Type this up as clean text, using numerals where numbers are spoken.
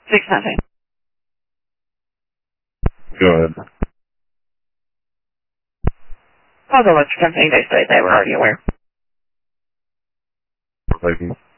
6 nothing. Go ahead. I'll go with something they say they were already aware. Vikings.